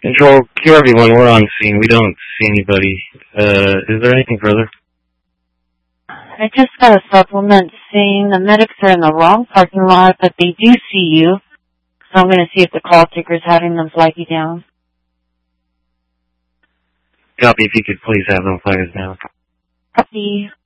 Control, Q-Everyone, we're on scene. We don't see anybody. Is there anything further? I just got a supplement saying the medics are in the wrong parking lot, but they do see you. So I'm going to see if the call taker's having them flag you down. Copy, if you could please have them flag us down. Copy.